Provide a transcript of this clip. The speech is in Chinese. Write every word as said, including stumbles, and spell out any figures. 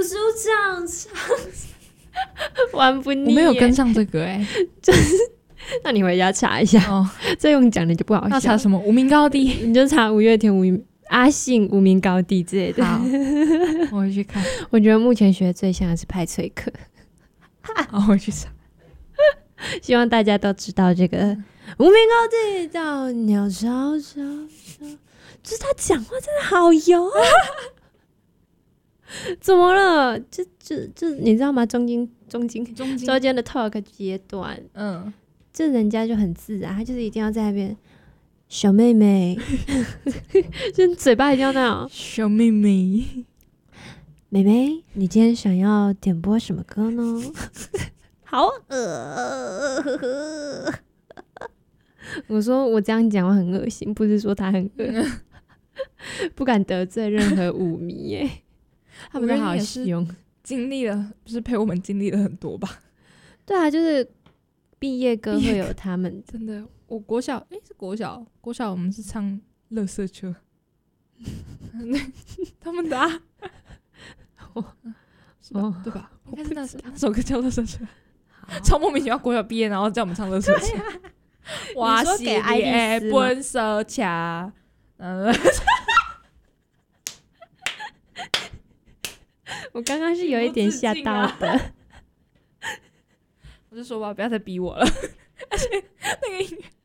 副署长唱，玩不腻。 我没有跟上这个哎、欸， 就是那你回家查一下哦，这用讲的就不好笑。 要查什么无名高地？ 你就查五月天、无名阿信、无名高地之类的。 好，我会去看。 我觉得目前学的最像的是派翠克。 好，我会去查。 希望大家都知道这个无名高地到鸟巢巢巢，就是他讲话真的好油啊！怎么了？就就就你知道吗？中间中间中间中间的 talk 阶段， 嗯， 这人家就很自然，他就是一定要在那边。小妹妹，就嘴巴一定要那样。 小妹妹， 妹妹，你今天想要点播什么歌呢？好恶！我说我这样讲话很恶心，不是说他很恶，不敢得罪任何舞迷耶。他们都好凶， 经历了不是陪我们经历了很多吧？ 对啊，就是毕业歌会有他们， 真的。我国小哎、欸、是国小，国小我们是唱《垃圾车》，他们的啊， 哦是吧？哦、对吧？应该是那首那首歌叫《垃圾车》，超莫名其妙。国小毕业然后叫我们唱《垃圾车》， 哇塞，给爱丽丝本色卡，嗯。 我刚刚是有一点吓到的，啊、 我就说吧，不要再逼我了。而且那个音乐